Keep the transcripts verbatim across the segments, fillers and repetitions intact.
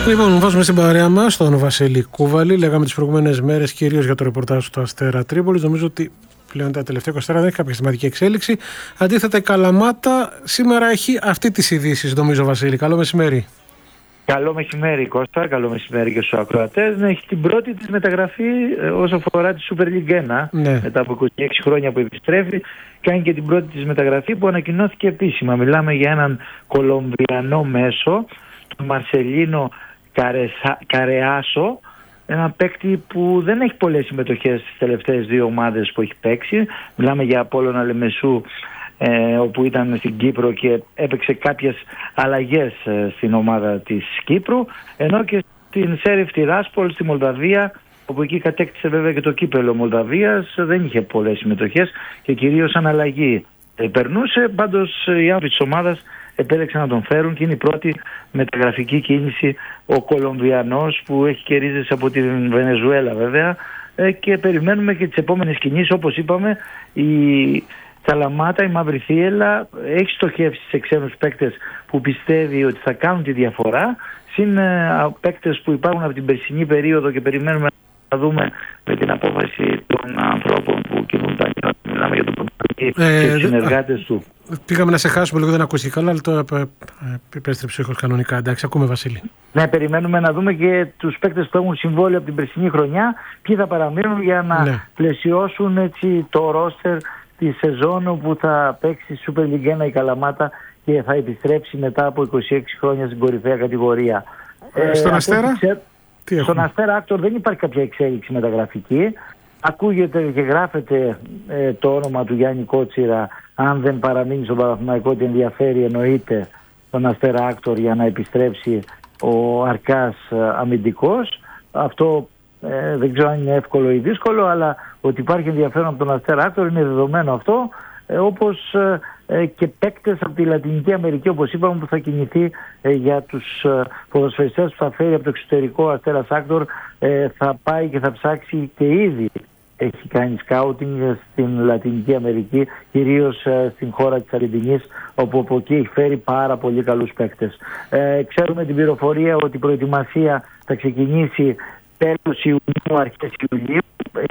Λοιπόν, βάζουμε στην παρέα μας τον Βασίλη Κούβαλη. Λέγαμε τις προηγούμενες μέρες κυρίως για το ρεπορτάζ του Αστέρα Τρίπολης. Νομίζω ότι πλέον τα τελευταία είκοσι τέσσερα δεν έχει κάποια σημαντική εξέλιξη. Αντίθετα, η Καλαμάτα σήμερα έχει αυτή τις ειδήσεις, νομίζω, Βασίλη. Καλό μεσημέρι. Καλό μεσημέρι, Κώστα. Καλό μεσημέρι και στους ακροατές. Έχει την πρώτη της μεταγραφή όσο αφορά τη Super League ένα. Ναι. Μετά από είκοσι έξι χρόνια που επιστρέφει, κάνει και την πρώτη της μεταγραφή που ανακοινώθηκε επίσημα. Μιλάμε για έναν Κολομβιανό μέσο, τον Μαρσελίνο Καρεσα... Καρεάσο. Ένα παίκτη που δεν έχει πολλές συμμετοχές στις τελευταίες δύο ομάδες που έχει παίξει. Μιλάμε για Απόλλωνα Λεμεσού, ε, όπου ήταν στην Κύπρο και έπαιξε κάποιες αλλαγές ε, στην ομάδα της Κύπρου, ενώ και στην Σέριφ Τιράσπολ στη Μολδαβία, όπου εκεί κατέκτησε βέβαια και το κύπελο Μολδαβίας, δεν είχε πολλές συμμετοχές και κυρίως αναλλαγή ε, περνούσε. Πάντως οι άνθρωποι της ομάδας επέλεξαν να τον φέρουν και είναι η πρώτη μεταγραφική κίνηση ο Κολομβιανός, που έχει και ρίζες από την Βενεζουέλα βέβαια, ε, και περιμένουμε και τις επόμενες κινήσεις. Όπως είπαμε, η Καλαμάτα, η Μαύρη Θύελλα, έχει στοχεύσει σε ξένους παίκτες που πιστεύει ότι θα κάνουν τη διαφορά, συν ε, παίκτες που υπάρχουν από την περσινή περίοδο και περιμένουμε να δούμε με την απόφαση των ανθρώπων που κινούν τα κοινότητα. Μιλάμε για τον Παπαδάκη ε, και τους συνεργάτες του. Πήγαμε να σε χάσουμε λίγο, δεν ακούστηκε καλά, αλλά τώρα επέστρεψε ήχος κανονικά. Εντάξει, ακούμε, Βασίλη. Ναι, περιμένουμε να δούμε και τους παίκτες που έχουν συμβόλαιο από την περσινή χρονιά, ποιοι θα παραμείνουν για να ναι. πλαισιώσουν έτσι το ρόστερ τη σεζόν που θα παίξει Super League ένα η Καλαμάτα και θα επιστρέψει μετά από είκοσι έξι χρόνια στην κορυφαία κατηγορία. Ε, στον ε, Αστέρα? Ξέ... Στον Αστέρα Άκτορ δεν υπάρχει κάποια εξέλιξη μεταγραφική. Ακούγεται και γράφεται ε, το όνομα του Γιάννη Κότσιρα, αν δεν παραμείνει στον Παναθηναϊκό, ότι ενδιαφέρει εννοείται τον Αστέρα Άκτορ για να επιστρέψει ο Αρκάς αμυντικός. Αυτό ε, δεν ξέρω αν είναι εύκολο ή δύσκολο, αλλά ότι υπάρχει ενδιαφέρον από τον Αστέρα Άκτορ είναι δεδομένο αυτό, ε, όπως ε, και παίκτες από τη Λατινική Αμερική, όπως είπαμε, που θα κινηθεί ε, για τους ε, ποδοσφαιριστές που θα φέρει από το εξωτερικό Αστέρας Άκτορ, ε, θα πάει και θα ψάξει και ήδη έχει κάνει σκάουτινγκ στην Λατινική Αμερική, κυρίως ε, στην χώρα της Αργεντινής, όπου από εκεί έχει φέρει πάρα πολύ καλούς παίκτες. Ε, ξέρουμε την πληροφορία ότι η προετοιμασία θα ξεκινήσει τέλος Ιουνίου, αρχές Ιουλίου.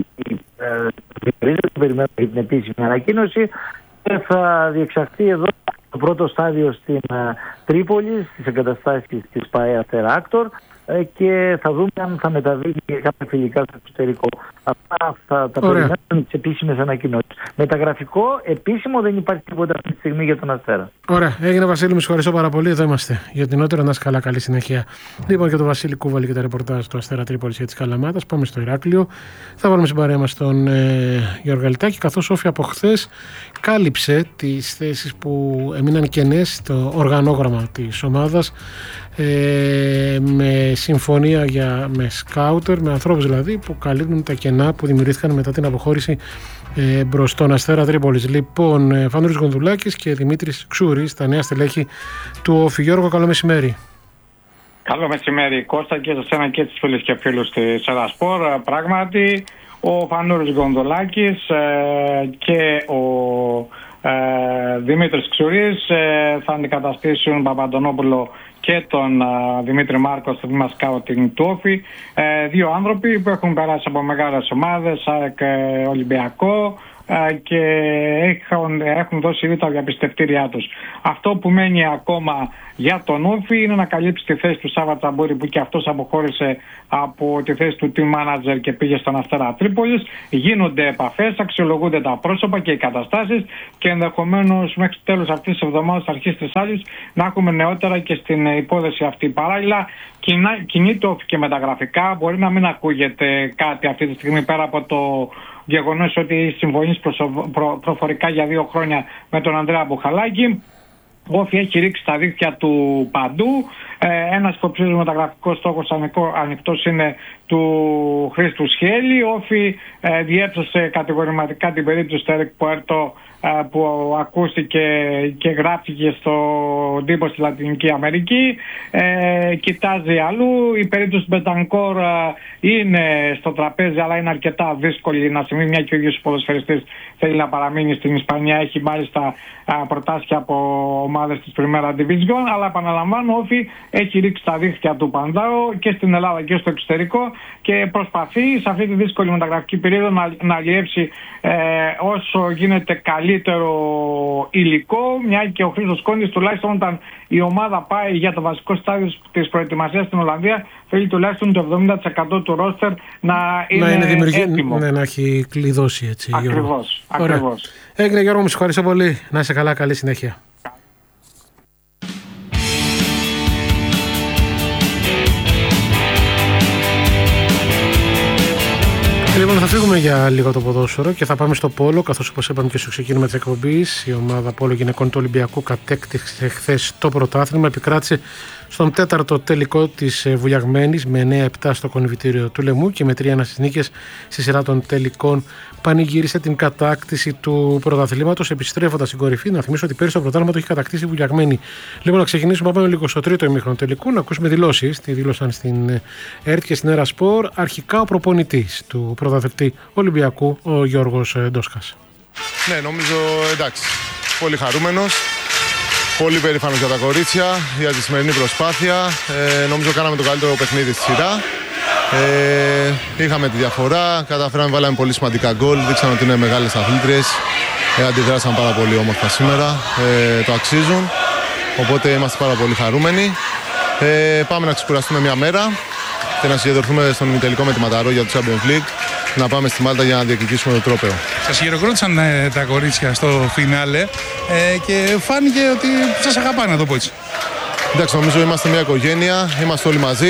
Ε, περιμένουμε την επίσημη ανακοίνωση και θα διεξαχθεί εδώ το πρώτο στάδιο στην uh, Τρίπολη, στις εγκαταστάσεις της ΠΑΕ Αστέρα Άκτορ, ε, και θα δούμε αν θα μεταβεί και κάποια φιλικά στο εξωτερικό. Αυτά θα τα περιμένουμε τις επίσημες ανακοινώσεις. Μεταγραφικό, επίσημο, δεν υπάρχει τίποτα αυτή τη στιγμή για τον Αστέρα. Ωραία. Έγινε, Βασίλη, με συγχωρήσω πάρα πολύ. Εδώ είμαστε. Για την νότερα, να είσαι καλά, καλή συνέχεια. Λοιπόν, και τον Βασίλη Κούβαλη και τα ρεπορτάζ του Αστέρα Τρίπολης για της Καλαμάτας. Πάμε στο Ηράκλειο. Θα βάλουμε στην παρέα μας τον ε, Γιώργο Γαλιτάκη, καθώς όφη από χθες κάλυψε τις θέσεις που έμειναν κενές στο οργανόγραμμα της ομάδας, ε, με συμφωνία για, με σκάουτερ, με ανθρώπους δηλαδή που καλύπτουν τα κενά που δημιουργήθηκαν μετά την αποχώρηση ε, μπρος στον Αστέρα Τρίπολης. Λοιπόν, ε, Φανούρης Γονδουλάκης και Δημήτρης Ξούρης, τα νέα στελέχη του όφη. Γιώργο, καλό μεσημέρι. Καλό μεσημέρι, Κώστα, και σε εσένα και τις φίλες και φίλους της Ελλασπορ. Πράγματι, ο Φανούρης Γονδουλάκης ε, και ο ε, Δημήτρης Ξουρής ε, θα αντικαταστήσουν Παπαντονόπουλο και τον uh, Δημήτρη Μάρκο στο τμήμα σκάουτινγκ του όφη. Ε, δύο άνθρωποι που έχουν περάσει από μεγάλες ομάδες, ΑΕΚ, Ολυμπιακό, ε, και έχουν, έχουν δώσει ήδη τα διαπιστευτήριά τους. Αυτό που μένει ακόμα για τον όφη είναι να καλύψει τη θέση του Σάββα Τσαμπούρη, που και αυτός αποχώρησε από τη θέση του team manager και πήγε στον Αστέρα Τρίπολης. Γίνονται επαφές, αξιολογούνται τα πρόσωπα και οι καταστάσεις και ενδεχομένως μέχρι το τέλος αυτής της εβδομάδας, αρχής της άλλης, να έχουμε νεότερα και στην υπόθεση αυτή. Παράλληλα, κινείται όφη και μεταγραφικά. Μπορεί να μην ακούγεται κάτι αυτή τη στιγμή πέρα από το γεγονός ότι συμφωνείς προ, προ, προφορικά για δύο χρόνια με τον Ανδρέα Μπουχαλάκη. Ο όφη έχει ρίξει τα δίχτυα του παντού. Ε, ένας υποψήφιος μεταγραφικός στόχος ανοιχτός είναι του Χρήστου Σχέλη. Ο όφη ε, διέψασε κατηγορηματικά την περίπτωση του Έρικ Πουέρτο που ακούστηκε και γράφτηκε στον τύπο στη Λατινική Αμερική. Ε, κοιτάζει αλλού. Η περίπτωση του Μπετανκόρ είναι στο τραπέζι, αλλά είναι αρκετά δύσκολη να συμβεί, μια και ο ίδιος ο ποδοσφαιριστής θέλει να παραμείνει στην Ισπανία. Έχει μάλιστα προτάσει από ομάδες της Primera Division, αλλά επαναλαμβάνω, ο Όφη έχει ρίξει τα δίχτυα του Παντάο και στην Ελλάδα και στο εξωτερικό και προσπαθεί σε αυτή τη δύσκολη μεταγραφική περίοδο να, να αλλιεύσει ε, όσο γίνεται καλύτερο υλικό, μια και ο Χρήστος Κόντης, τουλάχιστον όταν η ομάδα πάει για το βασικό στάδιο της προετοιμασίας στην Ολλανδία, θέλει τουλάχιστον το εβδομήντα τοις εκατό του ρόστερ να είναι, να είναι δημιουργή... έτοιμο. Ναι, να έχει κλειδώσει έτσι. Ακριβώς. Ακριβώς. Έγινε, Γιώργο, μου ευχαριστώ πολύ. Να είσαι καλά, καλή συνέχεια. Λοιπόν, θα φύγουμε για λίγο το ποδόσφαιρο και θα πάμε στο πόλο, καθώς όπως είπαμε και στο ξεκίνημα της εκπομπής, η ομάδα πόλο γυναικών του Ολυμπιακού κατέκτησε χθες το πρωτάθλημα, επικράτησε στον τέταρτο τελικό της Βουλιαγμένης με εννέα επτά στο κονιβητήριο του Λεμού και με τρία ένα στις νίκες στη σειρά των τελικών πανηγύρισε την κατάκτηση του πρωταθλήματος, επιστρέφοντας στην κορυφή. Να θυμίσω ότι πέρυσι το πρωτάθλημα το έχει κατακτήσει η Βουλιαγμένη. Λοιπόν, να ξεκινήσουμε, πάμε λίγο στο τρίτο ημίχρονο τελικού, να ακούσουμε δηλώσεις. Τη δήλωσαν στην ΕΡΤ και στην Ερασπορ. Αρχικά ο προπονητής του πρωταθλητή Ολυμπιακού, ο Γιώργος Ντόσκας. Ναι, νομίζω εντάξει. Πολύ χαρούμενος. Πολύ περήφανος για τα κορίτσια, για τη σημερινή προσπάθεια. Ε, νομίζω κάναμε το καλύτερο παιχνίδι στη σειρά. Ε, είχαμε τη διαφορά, καταφέραμε, βάλαμε πολύ σημαντικά γκολ, δείξαμε ότι είναι μεγάλες αθλήτριες. Ε, αντιδράσαν πάρα πολύ όμορφα σήμερα, ε, το αξίζουν. Οπότε είμαστε πάρα πολύ χαρούμενοι. Ε, πάμε να ξεκουραστούμε μια μέρα και να συγκεντρωθούμε στον ημιτελικό με τη Ματαρό για το Champions League. Να πάμε στη Μάλτα για να διεκδικήσουμε το τρόπαιο. Σας χειροκρότησαν ε, τα κορίτσια στο φινάλε ε, και φάνηκε ότι σας αγαπάνε, να το πω έτσι. Εντάξει, νομίζω είμαστε μια οικογένεια, είμαστε όλοι μαζί.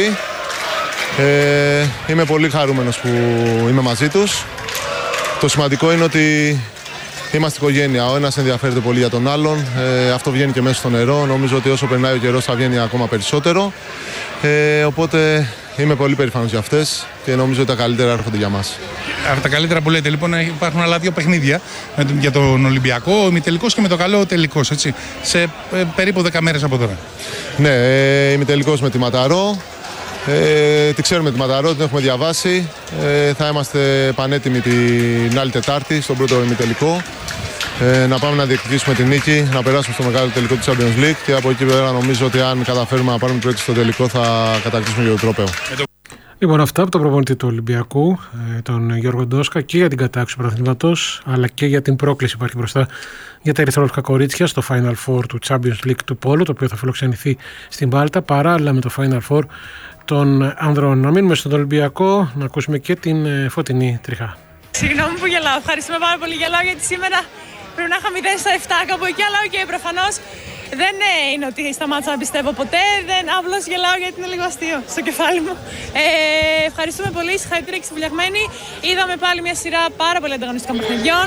Ε, είμαι πολύ χαρούμενος που είμαι μαζί τους. Το σημαντικό είναι ότι είμαστε οικογένεια. Ο ένας ενδιαφέρεται πολύ για τον άλλον. Ε, αυτό βγαίνει και μέσα στο νερό. Νομίζω ότι όσο περνάει ο καιρός θα βγαίνει ακόμα περισσότερο. Ε, οπότε είμαι πολύ περήφανος για αυτές και νομίζω ότι τα καλύτερα έρχονται για μας. Από τα καλύτερα που λέτε, λοιπόν, υπάρχουν άλλα δύο παιχνίδια για τον Ολυμπιακό, ο ημιτελικός και με το καλό τελικός, έτσι, σε ε, περίπου δέκα μέρες από τώρα. Ναι, ε, ημιτελικός με τη Ματαρό. Ε, τη ξέρουμε τη Ματαρό, την έχουμε διαβάσει. Ε, θα είμαστε πανέτοιμοι την άλλη Τετάρτη στον πρώτο ημιτελικό. Ε, να πάμε να διεκδικήσουμε την νίκη, να περάσουμε στο μεγάλο τελικό του Champions League και από εκεί πέρα νομίζω ότι αν καταφέρουμε να πάρουμε πρώτη στο τελικό θα κατακτήσουμε για το τρόπαιο. Λοιπόν, αυτά από τον προπονητή του Ολυμπιακού, τον Γιώργο Ντόσκα, και για την κατάκτηση του πρωταθλήματος, αλλά και για την πρόκληση που υπάρχει μπροστά για τα ερυθρόλευκα κορίτσια στο Final Four του Champions League του Πόλου, το οποίο θα φιλοξενηθεί στην Μάλτα, παράλληλα με το Final Four των ανδρών. Να μείνουμε στον Ολυμπιακό, να ακούσουμε και την φωτεινή τριχά. Συγγνώμη που γελάω, ευχαριστούμε πάρα πολύ. Γελάω γιατί σήμερα πρέπει να είχα μηδέν στα επτά κάπου εκεί, αλλά οκ, okay, προφανώς δεν είναι ότι σταμάτησα να πιστεύω ποτέ, δεν, απλώς γελάω γιατί είναι λίγο αστείο στο κεφάλι μου. Ε, ευχαριστούμε πολύ, συγχαρητήρια και στη Βουλιαγμένη. Είδαμε πάλι μια σειρά πάρα πολύ ανταγωνιστικών παιχνιδιών.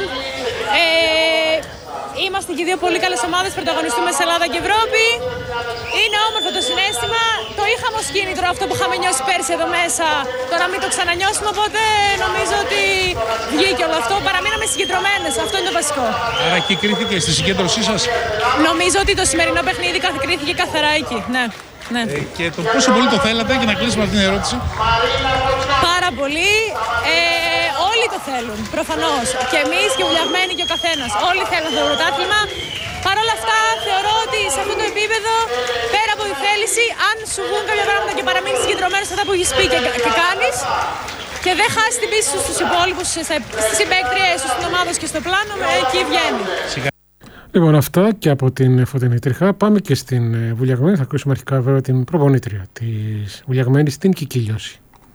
Ε, Είμαστε και δύο πολύ καλές ομάδες, πρωταγωνιστούμε σε Ελλάδα και Ευρώπη. Είναι όμορφο το συναίσθημα. Το είχαμε ως κίνητρο αυτό που είχαμε νιώσει πέρσι εδώ μέσα. Τώρα μην το ξανανιώσουμε, οπότε νομίζω ότι βγήκε όλο αυτό. Παραμείναμε συγκεντρωμένες, αυτό είναι το βασικό. Άρα εκεί κρίθηκε στη συγκέντρωσή σας. Νομίζω ότι το σημερινό παιχνίδι κρίθηκε καθαρά εκεί. Ναι. Ναι. Ε, και το πόσο πολύ το θέλατε, για να κλείσουμε αυτήν την ερώτηση. Πάρα πολύ. Ε, όλοι το θέλουν, προφανώς. Και εμείς και οι Βουλιαγμένοι και ο καθένας. Όλοι θέλουν το πρωτάθλημα. Παρ' όλα αυτά, θεωρώ ότι σε αυτό το επίπεδο, πέρα από τη θέληση, αν σου βγουν κάποια πράγματα και παραμείνεις συγκεντρωμένος σε αυτά που έχεις πει και, και κάνεις, και δεν χάσει την πίστη σου στους υπόλοιπους, στις συμπαίκτριες σου, στην ομάδα και στο πλάνο, εκεί βγαίνει. Λοιπόν, αυτά και από την φωτεινή τριχά. Πάμε και στην Βουλιαγμένη. Θα ακούσουμε αρχικά βέβαια την προπονήτρια της Βουλιαγμένης, την Κική Λιώση.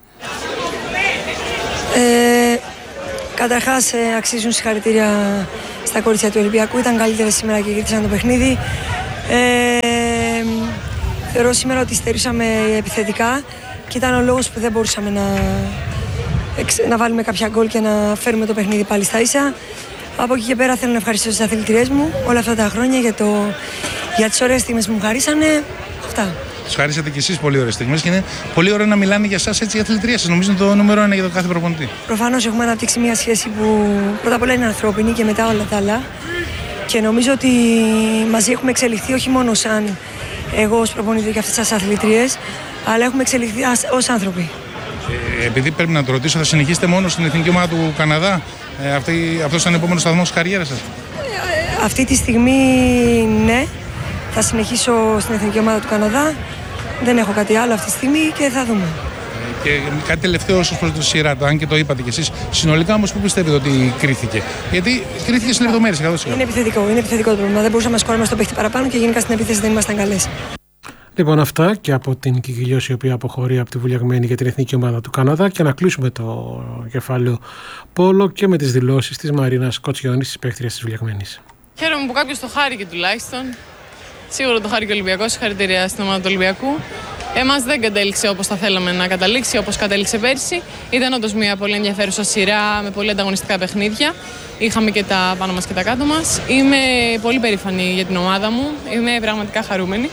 Ε, καταρχάς, ε, αξίζουν συγχαρητήρια στα κορίτσια του Ολυμπιακού. Ήταν καλύτερα σήμερα και κέρδισαν το παιχνίδι. Ε, θεωρώ σήμερα ότι στερήσαμε επιθετικά και ήταν ο λόγος που δεν μπορούσαμε να, να βάλουμε κάποια γκολ και να φέρουμε το παιχνίδι πάλι στα ίσα. Από εκεί και πέρα θέλω να ευχαριστήσω τις αθλητριές μου όλα αυτά τα χρόνια για, το, για τις ωραίες στιγμές που μου χαρίσανε. Αυτά. Τους χαρίσατε κι εσείς πολύ ωραίες στιγμές και είναι πολύ ωραίο να μιλάνε για εσάς έτσι οι αθλητριές σας. Νομίζω είναι το νούμερο ένα για τον κάθε προπονητή. Προφανώς έχουμε αναπτύξει μια σχέση που πρώτα απ' όλα είναι ανθρώπινη και μετά όλα τα άλλα. Και νομίζω ότι μαζί έχουμε εξελιχθεί όχι μόνο σαν εγώ ως προπονητή και αυτές τις αθλητρίες, αλλά έχουμε εξελιχθεί ως άνθρωποι. Ε, επειδή πρέπει να το ρωτήσω, θα συνεχίσετε μόνο στην εθνική ομάδα του Καναδά? Ε, αυτή, αυτός ήταν ο επόμενος σταθμός της καριέρας σας? Ε, αυτή τη στιγμή ναι, θα συνεχίσω στην εθνική ομάδα του Καναδά. Δεν έχω κάτι άλλο αυτή τη στιγμή και θα δούμε. Και κάτι τελευταίο ως προς το σειρά, αν και το είπατε κι εσείς, συνολικά όμως πού πιστεύετε ότι κρίθηκε? Γιατί κρίθηκε σε λεπτομέρειες. Είναι επιθετικό, είναι επιθετικό το πρόβλημα. Δεν μπορούσαμε να σκοράρουμε στο παίχτη παραπάνω και γενικά στην επίθεση δεν ήμασταν καλές. Λοιπόν, αυτά και από την Κικιλιώση, η οποία αποχωρεί από τη Βουλιαγμένη για την εθνική ομάδα του Καναδά, και να κλείσουμε το κεφάλαιο πόλο και με τις δηλώσεις της Μαρίνας Κοτσιόνης, της παίκτριας της Βουλιαγμένης. Χαίρομαι που κάποιος το χάρηκε τουλάχιστον. Σίγουρα το χάρηκε ο Ολυμπιακός. Συγχαρητήρια στην ομάδα του Ολυμπιακού. Εμάς δεν κατέληξε όπως θα θέλαμε να καταλήξει, όπως κατέληξε πέρσι. Ήταν όντως μια πολύ ενδιαφέρουσα σειρά με πολύ ανταγωνιστικά παιχνίδια. Είχαμε και τα πάνω μας και τα κάτω μας. Είμαι πολύ περήφανη για την ομάδα μου. Είμαι πραγματικά χαρούμενη.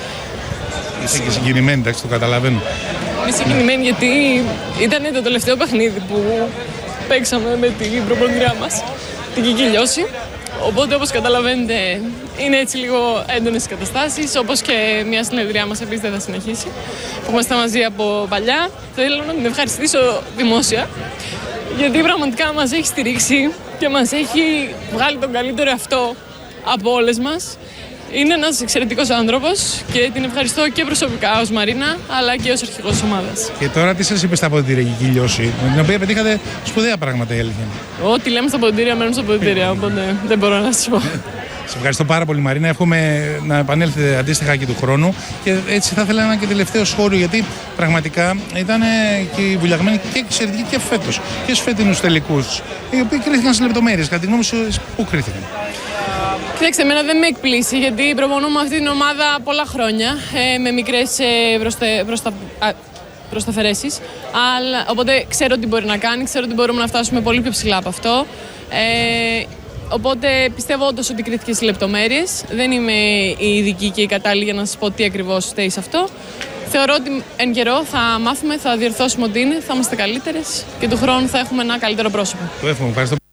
Είσαι και συγκινημένη, εντάξει, το καταλαβαίνω. Είμαι συγκινημένη γιατί ήταν το τελευταίο παιχνίδι που παίξαμε με την προπονητριά μας, την Κικιλιώση. Οπότε, όπως καταλαβαίνετε, είναι έτσι λίγο έντονες οι καταστάσεις, όπως και μια συνεδριά μας επίσης δεν θα συνεχίσει, που είμαστε μαζί από παλιά. Θέλω να την ευχαριστήσω δημόσια, γιατί πραγματικά μας έχει στηρίξει και μας έχει βγάλει τον καλύτερο εαυτό από όλες μας. Είναι ένας εξαιρετικός άνθρωπος και την ευχαριστώ και προσωπικά ως Μαρίνα, αλλά και ως αρχηγός της ομάδας. Και τώρα τι σας είπε στα αποδυτήρια η Κικιλιώση, με την οποία πετύχατε σπουδαία πράγματα, η αλήθεια? Ό,τι λέμε στα αποδυτήρια μένουν στα αποδυτήρια, οπότε δεν μπορώ να σας πω. Σε ευχαριστώ πάρα πολύ, Μαρίνα. Εύχομαι να επανέλθετε αντίστοιχα και του χρόνου. Και έτσι θα ήθελα ένα και τελευταίο σχόλιο, γιατί πραγματικά ήταν και η Βουλιαγμένη και εξαιρετική και φέτος και στους φετινούς τελικούς, οι οποίοι κρίθηκαν σε λεπτομέρειες. Κατά τη γνώμη σου, πού κρίθηκαν? Κοιτάξτε, εμένα δεν με εκπλήσει, γιατί προπονούμε αυτή την ομάδα πολλά χρόνια, ε, με μικρές ε, προσθε, προστα, προσταφαιρέσεις. Αλλά, οπότε ξέρω τι μπορεί να κάνει, ξέρω ότι μπορούμε να φτάσουμε πολύ πιο ψηλά από αυτό. Ε, οπότε πιστεύω όντως ότι κρίθηκε σε λεπτομέρειες. Δεν είμαι η ειδική και η κατάλληλη για να σας πω τι ακριβώς φταίει σε αυτό. Θεωρώ ότι εν καιρό θα μάθουμε, θα διορθώσουμε ό,τι είναι, θα είμαστε καλύτερες και του χρόνου θα έχουμε ένα καλύτερο πρόσωπο. Το εύχομαι, ευχαριστώ.